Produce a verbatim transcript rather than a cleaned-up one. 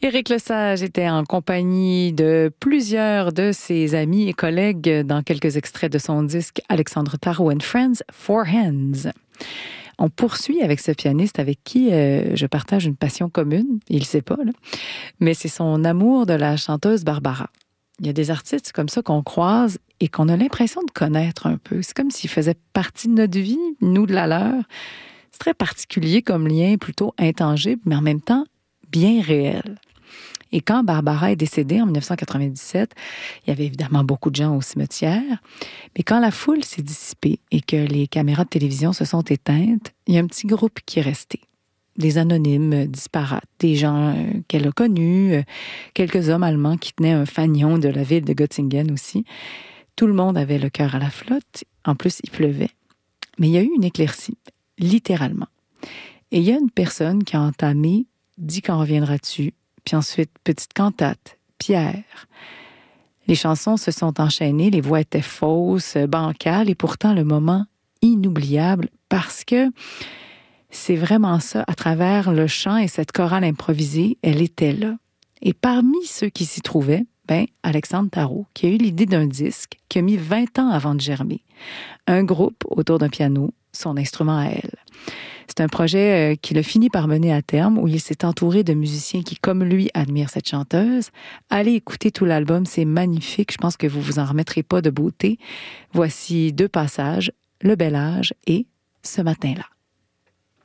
Éric Lesage était en compagnie de plusieurs de ses amis et collègues dans quelques extraits de son disque Alexandre Tarot and Friends, Four Hands. On poursuit avec ce pianiste avec qui euh, je partage une passion commune, il ne sait pas, là, mais c'est son amour de la chanteuse Barbara. Il y a des artistes comme ça qu'on croise et qu'on a l'impression de connaître un peu. C'est comme s'ils faisaient partie de notre vie, nous de la leur. C'est très particulier comme lien, plutôt intangible, mais en même temps bien réel. Et quand Barbara est décédée en dix-neuf cent quatre-vingt-dix-sept, il y avait évidemment beaucoup de gens au cimetière, mais quand la foule s'est dissipée et que les caméras de télévision se sont éteintes, il y a un petit groupe qui est resté. Des anonymes disparates, des gens euh, qu'elle a connus, euh, quelques hommes allemands qui tenaient un fanion de la ville de Göttingen aussi. Tout le monde avait le cœur à la flotte. En plus, il pleuvait. Mais il y a eu une éclaircie, littéralement. Et il y a une personne qui a entamé « Dis quand reviendras-tu », puis ensuite « Petite cantate »,« Pierre ». Les chansons se sont enchaînées, les voix étaient fausses, bancales, et pourtant le moment inoubliable parce que c'est vraiment ça, à travers le chant et cette chorale improvisée, elle était là. Et parmi ceux qui s'y trouvaient, ben, Alexandre Tarot, qui a eu l'idée d'un disque qui a mis vingt ans avant de germer. Un groupe autour d'un piano, son instrument à elle. C'est un projet qu'il a fini par mener à terme, où il s'est entouré de musiciens qui, comme lui, admirent cette chanteuse. Allez écouter tout l'album, c'est magnifique. Je pense que vous vous en remettrez pas de beauté. Voici deux passages, Le bel âge et Ce matin-là.